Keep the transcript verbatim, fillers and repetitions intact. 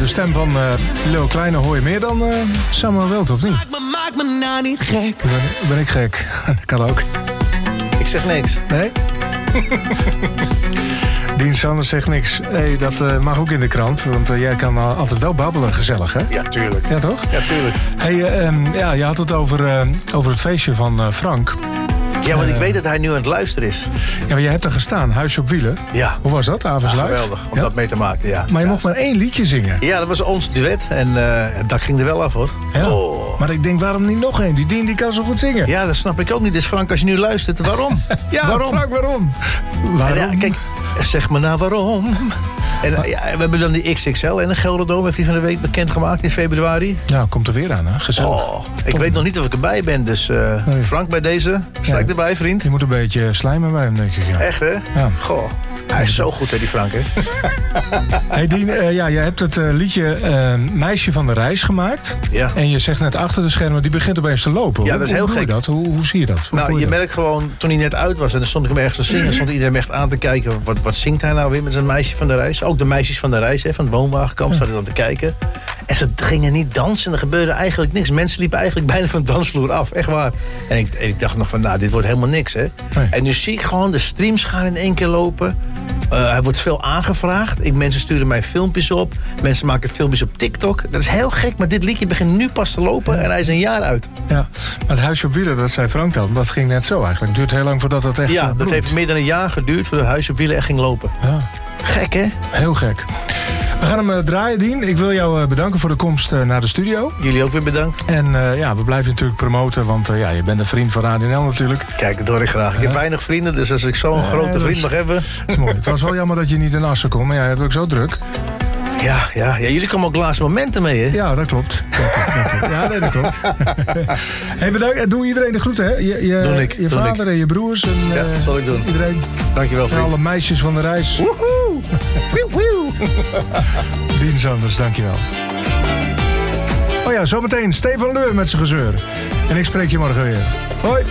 de stem van uh, Leo Kleine hoor je meer dan uh, Samuel Wild, of niet? Maak me, maak me nou niet gek. Ben, ben ik gek? Dat kan ook. Ik zeg niks. Nee? Dien Sanders zegt niks. Hey, dat uh, mag ook in de krant, want uh, jij kan uh, altijd wel babbelen, gezellig, hè? Ja, tuurlijk. Ja, toch? Ja, tuurlijk. Hey, uh, um, ja, je had het over, uh, over het feestje van uh, Frank. Ja, want ik uh, weet dat hij nu aan het luisteren is. Ja, maar jij hebt er gestaan, Huisje op Wielen. Ja. Hoe was dat, avonds Ja, live? geweldig, om ja? dat mee te maken, ja. Maar je ja. mocht maar één liedje zingen. Ja, dat was ons duet en uh, dat ging er wel af, hoor. Ja. Oh. Maar ik denk, waarom niet nog één? Die Dien die kan zo goed zingen. Ja, dat snap ik ook niet. Dus Frank, als je nu luistert, waarom? Ja, waarom? Frank, waarom? Waarom? Ja, kijk, zeg maar nou waarom. En ja, we hebben dan die X X L en de Gelderdoom, heeft hij van de week bekendgemaakt in februari. Ja, komt er weer aan, hè? Gezellig. Oh, ik Top. weet nog niet of ik erbij ben, dus uh, nee. Frank, bij deze, sta ik ja. erbij, vriend. Je moet een beetje slijmen bij hem, denk ik. Ja. Echt, hè? Ja. Goh, hij is zo goed, hè, die Frank, hè? Hey Dien, uh, ja, je hebt het uh, liedje uh, Meisje van de Reis gemaakt. Ja. En je zegt net achter de schermen, die begint opeens te lopen. Ja, dat is hoe, heel hoe gek. Dat? Hoe, hoe zie je dat? Hoe nou, je, je merkt dat? gewoon, toen hij net uit was en dan stond ik hem ergens te zingen, stond iedereen echt aan te kijken. Wat, wat zingt hij nou weer met zijn Meisje van de Reis? Ook de meisjes van de reis, hè, van het woonwagenkamp, ja. zaten dan te kijken. En ze gingen niet dansen en er gebeurde eigenlijk niks. Mensen liepen eigenlijk bijna van de dansvloer af, echt waar. En ik, en ik dacht nog van, nou, dit wordt helemaal niks, hè. Nee. En nu zie ik gewoon, de streams gaan in één keer lopen. Uh, hij wordt veel aangevraagd. Ik, mensen sturen mij filmpjes op. Mensen maken filmpjes op TikTok. Dat is heel gek, maar dit liedje begint nu pas te lopen en hij is een jaar uit. Ja, maar het Huisje op Wielen, dat zei Frank dan, dat ging net zo eigenlijk. Het duurt heel lang voordat dat echt Ja, bloedt. dat heeft meer dan een jaar geduurd voordat het Huisje op Wielen echt ging lopen. Ja. Gek, hè? Heel gek. We gaan hem uh, draaien, Dien. Ik wil jou uh, bedanken voor de komst uh, naar de studio. Jullie ook weer bedankt. En uh, ja, we blijven natuurlijk promoten, want uh, ja, je bent een vriend van Radio N L natuurlijk. Kijk, dat hoor ik graag. Ik heb weinig vrienden, dus als ik zo'n uh, grote vriend mag hebben... Dat is mooi. Het was wel jammer dat je niet in Assen kon, maar ja, je hebt ook zo druk. Ja, ja, ja, jullie komen ook laatste momenten mee, hè? Ja, dat klopt. Dat klopt, dat klopt. Ja, nee, dat klopt. Hey, bedankt. Doe iedereen de groeten, hè? Je, je, doe ik, je doe vader ik. en je broers. En, ja, dat zal ik doen. Iedereen. Dankjewel, vriend. En alle meisjes van de reis. Woehoe! Dien Sanders, dankjewel. Oh ja, zometeen Stefan Leur met zijn gezeur. En ik spreek je morgen weer. Hoi.